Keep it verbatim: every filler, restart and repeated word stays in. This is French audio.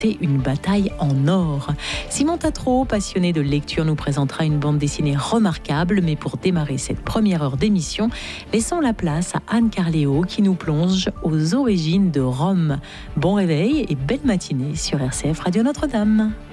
une bataille en or. Simon Tatro, passionné de lecture, nous présentera une bande dessinée remarquable. Mais pour démarrer cette première heure d'émission, laissons la place à Anne Carléo qui nous plonge aux origines de Rome. Bon réveil et belle matinée sur R C F Radio Notre-Dame.